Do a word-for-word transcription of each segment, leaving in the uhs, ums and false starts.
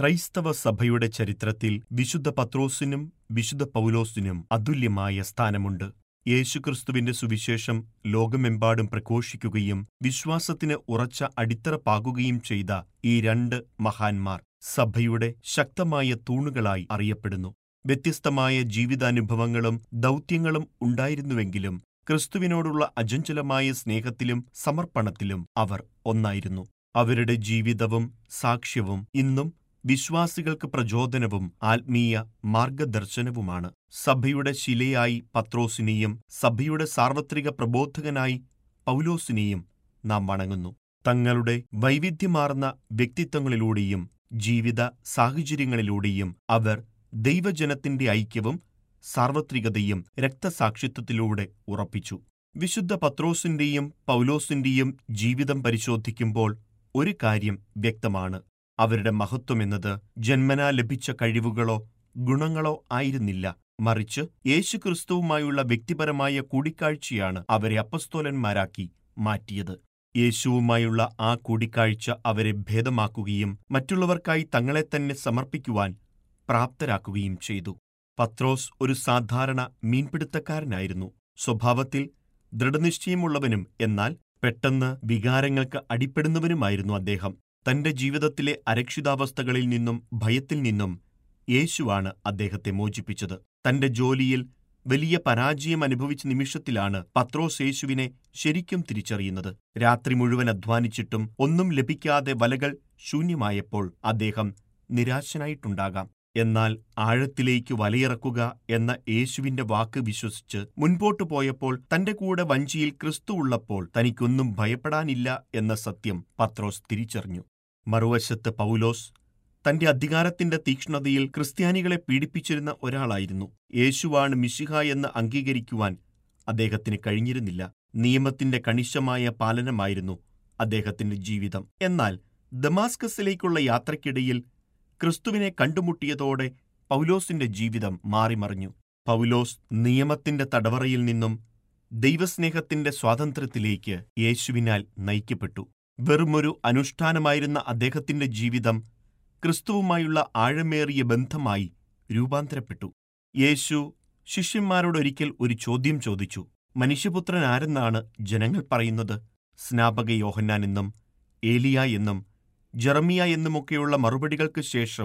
ക്രൈസ്തവ സഭയുടെ ചരിത്രത്തിൽ വിശുദ്ധ പത്രോസിനും വിശുദ്ധ പൗലോസിനും അതുല്യമായ സ്ഥാനമുണ്ട്. യേശുക്രിസ്തുവിന്റെ സുവിശേഷം ലോകമെമ്പാടും പ്രഘോഷിക്കുകയും വിശ്വാസത്തിന് ഉറച്ച അടിത്തറ പാകുകയും ചെയ്ത ഈ രണ്ട് മഹാന്മാർ സഭയുടെ ശക്തമായ തൂണുകളായി അറിയപ്പെടുന്നു. വ്യത്യസ്തമായ ജീവിതാനുഭവങ്ങളും ദൗത്യങ്ങളും ഉണ്ടായിരുന്നുവെങ്കിലും ക്രിസ്തുവിനോടുള്ള അചഞ്ചലമായ സ്നേഹത്തിലും സമർപ്പണത്തിലും അവർ ഒന്നായിരുന്നു. അവരുടെ ജീവിതവും സാക്ഷ്യവും ഇന്നും വിശ്വാസികൾക്ക് പ്രചോദനവും ആത്മീയ മാർഗദർശനവുമാണ്. സഭയുടെ ശിലയായി പത്രോസിനെയും സഭയുടെ സാർവത്രിക പ്രബോധകനായി പൗലോസിനെയും നാം വണങ്ങുന്നു. തങ്ങളുടെ വൈവിധ്യമാർന്ന വ്യക്തിത്വങ്ങളിലൂടെയും ജീവിത സാഹചര്യങ്ങളിലൂടെയും അവർ ദൈവജനത്തിന്റെ ഐക്യവും സാർവത്രികതയും രക്തസാക്ഷിത്വത്തിലൂടെ ഉറപ്പിച്ചു. വിശുദ്ധ പത്രോസിന്റെയും പൗലോസിന്റെയും ജീവിതം പരിശോധിക്കുമ്പോൾ ഒരു കാര്യം വ്യക്തമാണ്. അവരുടെ മഹത്വമെന്നത് ജന്മനാ ലഭിച്ച കഴിവുകളോ ഗുണങ്ങളോ ആയിരുന്നില്ല. മറിച്ച് യേശുക്രിസ്തുവുമായുള്ള വ്യക്തിപരമായ കൂടിക്കാഴ്ചയാണ് അവരെ അപ്പസ്തോലന്മാരാക്കി മാറ്റിയത്. യേശുവുമായുള്ള ആ കൂടിക്കാഴ്ച അവരെ ഭേദമാക്കുകയും മറ്റുള്ളവർക്കായി തങ്ങളെ തന്നെ സമർപ്പിക്കുവാൻ പ്രാപ്തരാക്കുകയും ചെയ്തു. പത്രോസ് ഒരു സാധാരണ മീൻപിടുത്തക്കാരനായിരുന്നു. സ്വഭാവത്തിൽ ദൃഢനിശ്ചയമുള്ളവനും എന്നാൽ പെട്ടെന്ന് വികാരങ്ങൾക്ക് അടിപ്പെടുന്നവനുമായിരുന്നു അദ്ദേഹം. തന്റെ ജീവിതത്തിലെ അരക്ഷിതാവസ്ഥകളിൽ നിന്നും ഭയത്തിൽ നിന്നും യേശുവാണ് അദ്ദേഹത്തെ മോചിപ്പിച്ചത്. തന്റെ ജോലിയിൽ വലിയ പരാജയം അനുഭവിച്ച നിമിഷത്തിലാണ് പത്രോസ് യേശുവിനെ ശരിക്കും തിരിച്ചറിയുന്നത്. രാത്രി മുഴുവൻ അധ്വാനിച്ചിട്ടും ഒന്നും ലഭിക്കാതെ വലകൾ ശൂന്യമായപ്പോൾ അദ്ദേഹം നിരാശനായിട്ടുണ്ടാകാം. എന്നാൽ ആഴത്തിലേക്ക് വലയിറക്കുക എന്ന യേശുവിന്റെ വാക്ക് വിശ്വസിച്ച് മുൻപോട്ടു പോയപ്പോൾ തന്റെ കൂടെ വഞ്ചിയിൽ ക്രിസ്തു ഉള്ളപ്പോൾ തനിക്കൊന്നും ഭയപ്പെടാനില്ല എന്ന സത്യം പത്രോസ് തിരിച്ചറിഞ്ഞു. മറുവശത്ത് പൗലോസ് തന്റെ അധികാരത്തിന്റെ തീക്ഷ്ണതയിൽ ക്രിസ്ത്യാനികളെ പീഡിപ്പിച്ചിരുന്ന ഒരാളായിരുന്നു. യേശുവാണ് മിശിഹ എന്ന് അംഗീകരിക്കുവാൻ അദ്ദേഹത്തിന് കഴിഞ്ഞിരുന്നില്ല. നിയമത്തിന്റെ കണിശമായ പാലനമായിരുന്നു അദ്ദേഹത്തിന്റെ ജീവിതം. എന്നാൽ ദമാസ്കസിലേക്കുള്ള യാത്രയ്ക്കിടയിൽ ക്രിസ്തുവിനെ കണ്ടുമുട്ടിയതോടെ പൗലോസിന്റെ ജീവിതം മാറിമറിഞ്ഞു. പൗലോസ് നിയമത്തിന്റെ തടവറയിൽ നിന്നും ദൈവസ്നേഹത്തിന്റെ സ്വാതന്ത്ര്യത്തിലേക്ക് യേശുവിനാൽ നയിക്കപ്പെട്ടു. വെറുമൊരു അനുഷ്ഠാനമായിരുന്ന അദ്ദേഹത്തിന്റെ ജീവിതം ക്രിസ്തുവുമായുള്ള ആഴമേറിയ ബന്ധമായി രൂപാന്തരപ്പെട്ടു. യേശു ശിഷ്യന്മാരോടൊരിക്കൽ ഒരു ചോദ്യം ചോദിച്ചു. മനുഷ്യപുത്രൻ ആരെന്നാണ് ജനങ്ങൾ പറയുന്നത്? സ്നാപക യോഹന്നാൻ എന്നും ഏലിയ എന്നും ജെറമിയ എന്നുമൊക്കെയുള്ള മറുപടികൾക്ക് ശേഷം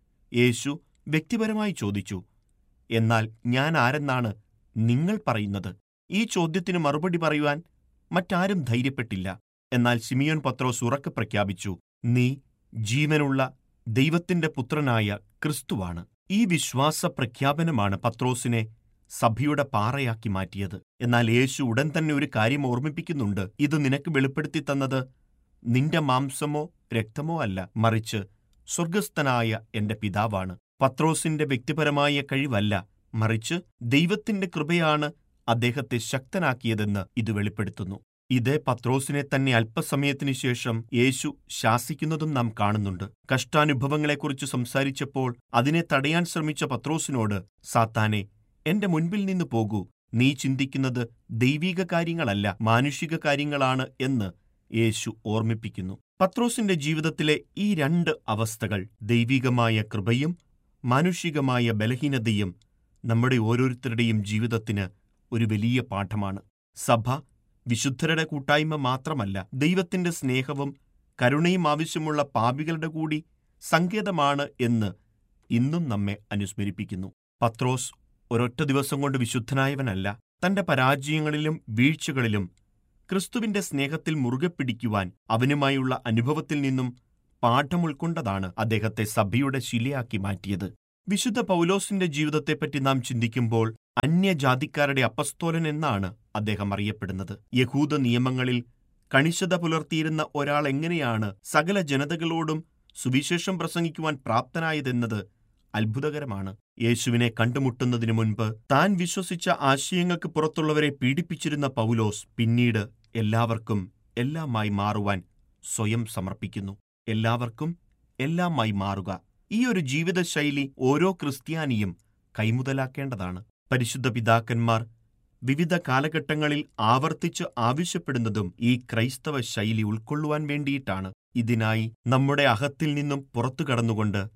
യേശു വ്യക്തിപരമായി ചോദിച്ചു, എന്നാൽ ഞാൻ ആരെന്നാണ് നിങ്ങൾ പറയുന്നത്? ഈ ചോദ്യത്തിന് മറുപടി പറയുവാൻ മറ്റാരും ധൈര്യപ്പെട്ടില്ല. എന്നാൽ ശിമിയോൻ പത്രോസ് ഉറക്കെ പ്രഖ്യാപിച്ചു, നീ ജീവനുള്ള ദൈവത്തിന്റെ പുത്രനായ ക്രിസ്തുവാണ്. ഈ വിശ്വാസ പ്രഖ്യാപനമാണ് പത്രോസിനെ സഭയുടെ പാറയാക്കി മാറ്റിയത്. എന്നാൽ യേശു ഉടൻ തന്നെ ഒരു കാര്യം ഓർമ്മിപ്പിക്കുന്നുണ്ട്. ഇത് നിനക്ക് വെളിപ്പെടുത്തി തന്നത് നിന്റെ മാംസമോ രക്തമോ അല്ല, മറിച്ച് സ്വർഗസ്ഥനായ എന്റെ പിതാവാണ്. പത്രോസിന്റെ വ്യക്തിപരമായ കഴിവല്ല, മറിച്ച് ദൈവത്തിന്റെ കൃപയാണ് അദ്ദേഹത്തെ ശക്തനാക്കിയതെന്ന് ഇത് വെളിപ്പെടുത്തുന്നു. ഇതേ പത്രോസിനെ തന്നെ അല്പസമയത്തിനു ശേഷം യേശു ശാസിക്കുന്നതും നാം കാണുന്നുണ്ട്. കഷ്ടാനുഭവങ്ങളെക്കുറിച്ച് സംസാരിച്ചപ്പോൾ അതിനെ തടയാൻ ശ്രമിച്ച പത്രോസിനോട്, സാത്താനെ, എന്റെ മുൻപിൽ നിന്ന് പോകൂ, നീ ചിന്തിക്കുന്നത് ദൈവിക കാര്യങ്ങളല്ല, മാനുഷിക കാര്യങ്ങളാണ് എന്ന് യേശു ഓർമ്മിപ്പിക്കുന്നു. പത്രോസിന്റെ ജീവിതത്തിലെ ഈ രണ്ട് അവസ്ഥകൾ, ദൈവികമായ കൃപയും മാനുഷികമായ ബലഹീനതയും, നമ്മുടെ ഓരോരുത്തരുടെയും ജീവിതത്തിന് ഒരു വലിയ പാഠമാണ്. സഭ വിശുദ്ധരുടെ കൂട്ടായ്മ മാത്രമല്ല, ദൈവത്തിന്റെ സ്നേഹവും കരുണയും ആവശ്യമുള്ള പാപികളുടെ കൂടി സങ്കേതമാണ് എന്ന് ഇന്നും നമ്മെ അനുസ്മരിപ്പിക്കുന്നു. പത്രോസ് ഒരൊറ്റ ദിവസം കൊണ്ട് വിശുദ്ധനായവനല്ല. തന്റെ പരാജയങ്ങളിലും വീഴ്ചകളിലും ക്രിസ്തുവിന്റെ സ്നേഹത്തിൽ മുറുകെ പിടിക്കുവാൻ അവനുമായുള്ള അനുഭവത്തിൽ നിന്നും പാഠം ഉൾക്കൊണ്ടതാണ് അദ്ദേഹത്തെ സഭയുടെ ശിലയാക്കി മാറ്റിയത്. വിശുദ്ധ പൗലോസിന്റെ ജീവിതത്തെപ്പറ്റി നാം ചിന്തിക്കുമ്പോൾ അന്യജാതിക്കാരുടെ അപ്പസ്തോലൻ എന്നാണ് അദ്ദേഹം അറിയപ്പെടുന്നത്. യഹൂദ നിയമങ്ങളിൽ കണിശത പുലർത്തിയിരുന്ന ഒരാൾ എങ്ങനെയാണ് സകല ജനതകളോടും സുവിശേഷം പ്രസംഗിക്കുവാൻ പ്രാപ്തനായതെന്നത് അത്ഭുതകരമാണ്. യേശുവിനെ കണ്ടുമുട്ടുന്നതിനു മുൻപ് താൻ വിശ്വസിച്ച ആശയങ്ങൾക്ക് പുറത്തുള്ളവരെ പീഡിപ്പിച്ചിരുന്ന പൗലോസ് പിന്നീട് എല്ലാവർക്കും എല്ലാമായി മാറുവാൻ സ്വയം സമർപ്പിക്കുന്നു. എല്ലാവർക്കും എല്ലാമായി മാറുക, ഈ ഒരു ജീവിതശൈലി ഓരോ ക്രിസ്ത്യാനിയും കൈമുതലാക്കേണ്ടതാണ്. പരിശുദ്ധ പിതാക്കന്മാർ വിവിധ കാലഘട്ടങ്ങളിൽ ആവർത്തിച്ച് ആവശ്യപ്പെടുന്നതും ഈ ക്രൈസ്തവ ശൈലി ഉൾക്കൊള്ളുവാൻ വേണ്ടിയിട്ടാണ്. ഇതിനായി നമ്മുടെ അകത്തിൽ നിന്നും പുറത്തു കടന്നുകൊണ്ട്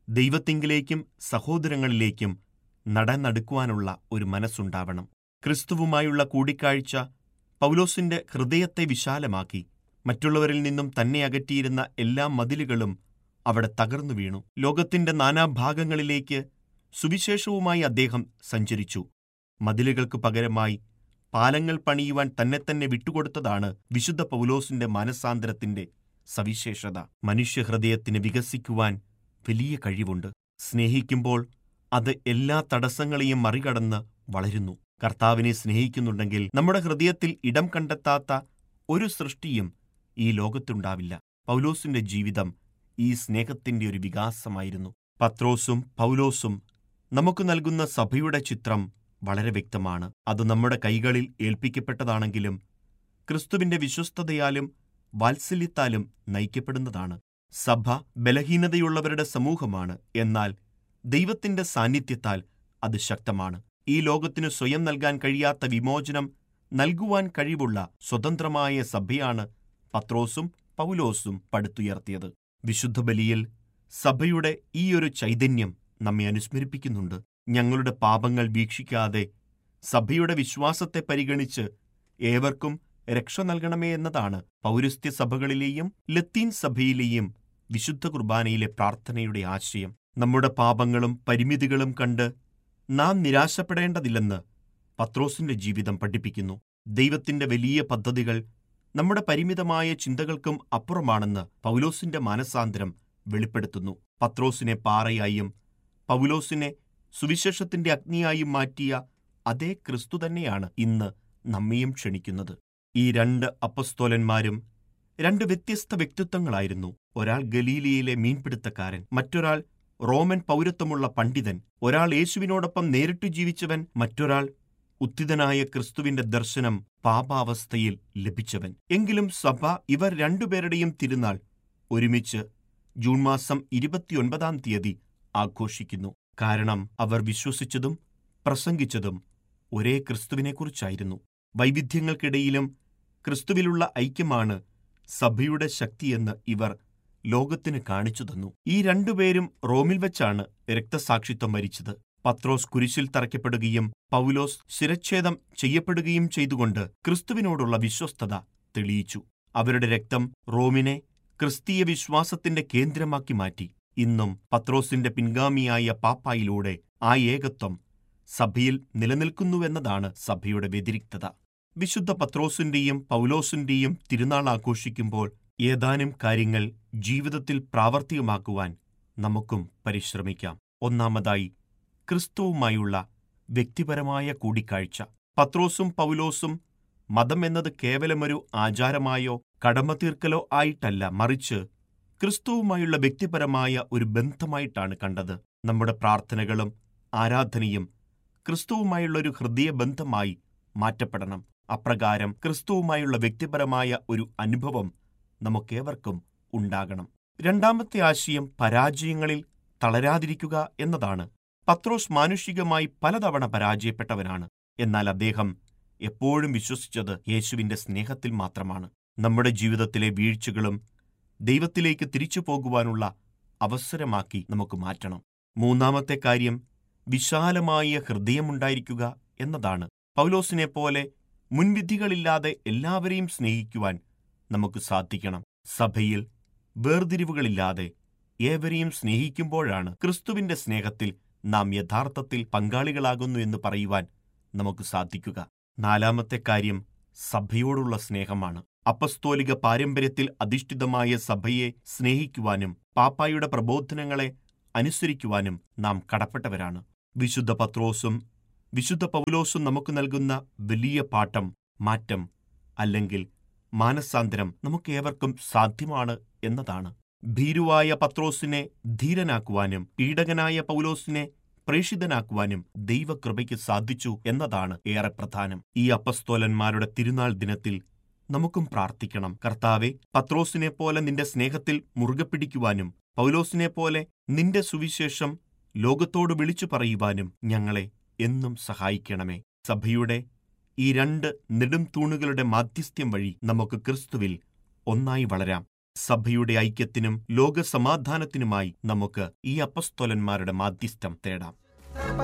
ദൈവത്തിങ്കിലേക്കും സഹോദരങ്ങളിലേക്കും നടന്നെടുക്കുവാനുള്ള ഒരു മനസ്സുണ്ടാവണം. ക്രിസ്തുവുമായുള്ള കൂടിക്കാഴ്ച പൗലോസിന്റെ ഹൃദയത്തെ വിശാലമാക്കി. മറ്റുള്ളവരിൽ നിന്നും തന്നെ അകറ്റിയിരുന്ന എല്ലാ മതിലുകളും അവിടെ തകർന്നു വീണു. ലോകത്തിന്റെ നാനാഭാഗങ്ങളിലേക്ക് സുവിശേഷവുമായി അദ്ദേഹം സഞ്ചരിച്ചു. മതിലുകൾക്ക് പകരമായി പാലങ്ങൾ പണിയുവാൻ തന്നെത്തന്നെ വിട്ടുകൊടുത്തതാണ് വിശുദ്ധ പൗലോസിന്റെ മാനസാന്തരത്തിന്റെ സവിശേഷത. മനുഷ്യഹൃദയത്തിന് വികസിക്കുവാൻ വലിയ കഴിവുണ്ട്. സ്നേഹിക്കുമ്പോൾ അത് എല്ലാ തടസ്സങ്ങളെയും മറികടന്ന് വളരുന്നു. കർത്താവിനെ സ്നേഹിക്കുന്നുണ്ടെങ്കിൽ നമ്മുടെ ഹൃദയത്തിൽ ഇടം കണ്ടെത്താത്ത ഒരു സൃഷ്ടിയും ഈ ലോകത്തുണ്ടാവില്ല. പൗലോസിന്റെ ജീവിതം ഈ സ്നേഹത്തിന്റെ ഒരു വികാസമായിരുന്നു. പത്രോസും പൗലോസും നമുക്ക് നൽകുന്ന സഭയുടെ ചിത്രം വളരെ വ്യക്തമാണ്. അത് നമ്മുടെ കൈകളിൽ ഏൽപ്പിക്കപ്പെട്ടതാണെങ്കിലും ക്രിസ്തുവിന്റെ വിശ്വസ്തതയാലും വാത്സല്യത്താലും നയിക്കപ്പെടുന്നതാണ്. സഭ ബലഹീനതയുള്ളവരുടെ സമൂഹമാണ്. എന്നാൽ ദൈവത്തിന്റെ സാന്നിധ്യത്താൽ അത് ശക്തമാണ്. ഈ ലോകത്തിനു സ്വയം നൽകാൻ കഴിയാത്ത വിമോചനം നൽകുവാൻ കഴിവുള്ള സ്വതന്ത്രമായ സഭയാണ് പത്രോസും പൗലോസും പടുത്തുയർത്തിയത്. വിശുദ്ധ ബലിയിൽ സഭയുടെ ഈയൊരു ചൈതന്യം നമ്മെ അനുസ്മരിപ്പിക്കുന്നുണ്ട്. ഞങ്ങളുടെ പാപങ്ങൾ വീക്ഷിക്കാതെ സഭയുടെ വിശ്വാസത്തെ പരിഗണിച്ച് ഏവർക്കും രക്ഷ നൽകണമേ എന്നതാണ് പൗരസ്ത്യ സഭകളിലെയും ലത്തീൻ സഭയിലെയും വിശുദ്ധ കുർബാനയിലെ പ്രാർത്ഥനയുടെ ആശയം. നമ്മുടെ പാപങ്ങളും പരിമിതികളും കണ്ട് നാം നിരാശപ്പെടേണ്ടതില്ലെന്ന് പത്രോസിന്റെ ജീവിതം പഠിപ്പിക്കുന്നു. ദൈവത്തിന്റെ വലിയ പദ്ധതികൾ നമ്മുടെ പരിമിതമായ ചിന്തകൾക്കും അപ്പുറമാണെന്ന് പൗലോസിന്റെ മാനസാന്തരം വെളിപ്പെടുത്തുന്നു. പത്രോസിനെ പാറയായും പൗലോസിനെ സുവിശേഷത്തിന്റെ അഗ്നിയായും മാറ്റിയ അതേ ക്രിസ്തു തന്നെയാണ് ഇന്ന് നമ്മെയും ക്ഷണിക്കുന്നത്. ഈ രണ്ട് അപ്പസ്തോലന്മാരും രണ്ട് വ്യത്യസ്ത വ്യക്തിത്വങ്ങളായിരുന്നു. ഒരാൾ ഗലീലിയയിലെ മീൻപിടുത്തക്കാരൻ, മറ്റൊരാൾ റോമൻ പൗരത്വമുള്ള പണ്ഡിതൻ. ഒരാൾ യേശുവിനോടൊപ്പം നേരിട്ടു ജീവിച്ചവൻ, മറ്റൊരാൾ ഉത്ഥിതനായ ക്രിസ്തുവിന്റെ ദർശനം പാപാവസ്ഥയിൽ ലഭിച്ചവൻ. എങ്കിലും സഭ ഇവർ രണ്ടുപേരുടെയും തിരുനാൾ ഒരുമിച്ച് ജൂൺ മാസം ഇരുപത്തിയൊൻപതാം തീയതി ആഘോഷിക്കുന്നു. കാരണം അവർ വിശ്വസിച്ചതും പ്രസംഗിച്ചതും ഒരേ ക്രിസ്തുവിനെക്കുറിച്ചായിരുന്നു. വൈവിധ്യങ്ങൾക്കിടയിലും ക്രിസ്തുവിലുള്ള ഐക്യമാണ് സഭയുടെ ശക്തിയെന്ന് ഇവർ ലോകത്തിന് കാണിച്ചു തന്നു. ഈ രണ്ടുപേരും റോമിൽ വെച്ചാണ് രക്തസാക്ഷിത്വം വരിച്ചത്. പത്രോസ് കുരിശിൽ തറയ്ക്കപ്പെടുകയും പൗലോസ് ശിരച്ഛേദം ചെയ്യപ്പെടുകയും ചെയ്തുകൊണ്ട് ക്രിസ്തുവിനോടുള്ള വിശ്വസ്തത തെളിയിച്ചു. അവരുടെ രക്തം റോമിനെ ക്രിസ്തീയ വിശ്വാസത്തിന്റെ കേന്ദ്രമാക്കി മാറ്റി. ഇന്നും പത്രോസിന്റെ പിൻഗാമിയായ പാപ്പായിലൂടെ ആ ഏകത്വം സഭയിൽ നിലനിൽക്കുന്നുവെന്നതാണ് സഭയുടെ വ്യതിരിക്തത. വിശുദ്ധ പത്രോസിന്റെയും പൗലോസിന്റെയും തിരുനാൾ ആഘോഷിക്കുമ്പോൾ ഏതാനും കാര്യങ്ങൾ ജീവിതത്തിൽ പ്രാവർത്തികമാക്കുവാൻ നമുക്കും പരിശ്രമിക്കാം. ഒന്നാമതായി, ക്രിസ്തുവുമായുള്ള വ്യക്തിപരമായ കൂടിക്കാഴ്ച. പത്രോസും പൗലോസും മതം എന്നത് കേവലമൊരു ആചാരമായോ കടമ തീർക്കലോ ആയിട്ടല്ല, മറിച്ച് ക്രിസ്തുവുമായുള്ള വ്യക്തിപരമായ ഒരു ബന്ധമായിട്ടാണ് കണ്ടത്. നമ്മുടെ പ്രാർത്ഥനകളും ആരാധനയും ക്രിസ്തുവുമായുള്ളൊരു ഹൃദയബന്ധമായി മാറ്റപ്പെടണം. അപ്രകാരം ക്രിസ്തുവുമായുള്ള വ്യക്തിപരമായ ഒരു അനുഭവം നമുക്കേവർക്കും ഉണ്ടാകണം. രണ്ടാമത്തെ ആശയം പരാജയങ്ങളിൽ തളരാതിരിക്കുക എന്നതാണ്. പത്രോസ് മാനുഷികമായി പലതവണ പരാജയപ്പെട്ടവനാണ്. എന്നാൽ അദ്ദേഹം എപ്പോഴും വിശ്വസിച്ചത് യേശുവിന്റെ സ്നേഹത്തിൽ മാത്രമാണ്. നമ്മുടെ ജീവിതത്തിലെ വീഴ്ചകളും ദൈവത്തിലേക്ക് തിരിച്ചു പോകുവാനുള്ള അവസരമാക്കി നമുക്ക് മാറ്റണം. മൂന്നാമത്തെ കാര്യം വിശാലമായ ഹൃദയമുണ്ടായിരിക്കുക എന്നതാണ്. പൗലോസിനെ പോലെ മുൻവിധികളില്ലാതെ എല്ലാവരെയും സ്നേഹിക്കുവാൻ നമുക്ക് സാധിക്കണം. സഭയിൽ വേർതിരിവുകളില്ലാതെ ഏവരെയും സ്നേഹിക്കുമ്പോഴാണ് ക്രിസ്തുവിന്റെ സ്നേഹത്തിൽ നാം യഥാർത്ഥത്തിൽ പങ്കാളികളാകുന്നു എന്ന് പറയുവാൻ നമുക്ക് സാധിക്കുക. നാലാമത്തെ കാര്യം സഭയോടുള്ള സ്നേഹമാണ്. അപ്പസ്തോലിക പാരമ്പര്യത്തിൽ അധിഷ്ഠിതമായ സഭയെ സ്നേഹിക്കുവാനും പാപ്പായുടെ പ്രബോധനങ്ങളെ അനുസരിക്കുവാനും നാം കടപ്പെട്ടവരാണ്. വിശുദ്ധ പത്രോസും വിശുദ്ധ പൗലോസും നമുക്ക് നൽകുന്ന വലിയ പാഠം, മാറ്റം അല്ലെങ്കിൽ മാനസാന്തരം നമുക്കേവർക്കും സാധ്യമാണ് എന്നതാണ്. ഭീരുവായ പത്രോസിനെ ധീരനാക്കുവാനും പീഡകനായ പൗലോസിനെ പ്രേഷിതനാക്കുവാനും ദൈവകൃപയ്ക്ക് സാധിച്ചു എന്നതാണ് ഏറെ പ്രധാനം. ഈ അപ്പസ്തോലന്മാരുടെ തിരുനാൾ ദിനത്തിൽ നമുക്കും പ്രാർത്ഥിക്കണം. കർത്താവെ, പത്രോസിനെ പോലെ നിന്റെ സ്നേഹത്തിൽ മുറുകെ പിടിക്കുവാനും പൗലോസിനെ പോലെ നിന്റെ സുവിശേഷം ലോകത്തോട് വിളിച്ചു പറയുവാനും ഞങ്ങളെ എന്നും സഹായിക്കണമേ. സഭയുടെ ഈ രണ്ട് നെടും തൂണുകളുടെ മാധ്യസ്ഥ്യം വഴി നമുക്ക് ക്രിസ്തുവിൽ ഒന്നായി വളരാം. സഭയുടെ ഐക്യത്തിനും ലോകസമാധാനത്തിനുമായി നമുക്ക് ഈ അപ്പസ്തോലന്മാരുടെ മാധ്യസ്ഥം തേടാം.